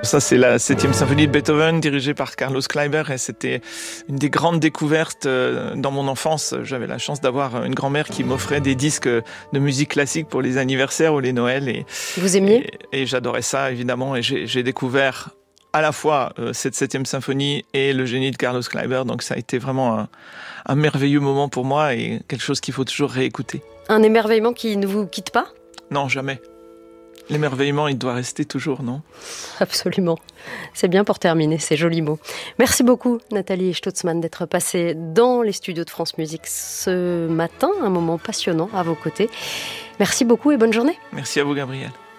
Ça, c'est la 7e symphonie de Beethoven, dirigée par Carlos Kleiber, et c'était une des grandes découvertes dans mon enfance. J'avais la chance d'avoir une grand-mère qui m'offrait des disques de musique classique pour les anniversaires ou les Noëls. Et, vous aimiez ? Et j'adorais ça, évidemment, et j'ai découvert à la fois cette 7e symphonie et le génie de Carlos Kleiber, donc ça a été vraiment un merveilleux moment pour moi et quelque chose qu'il faut toujours réécouter. Un émerveillement qui ne vous quitte pas ? Non, jamais. L'émerveillement, il doit rester toujours, non ? Absolument. C'est bien pour terminer, ces jolis mots. Merci beaucoup, Nathalie Stutzmann, d'être passée dans les studios de France Musique ce matin. Un moment passionnant à vos côtés. Merci beaucoup et bonne journée. Merci à vous, Gabrielle.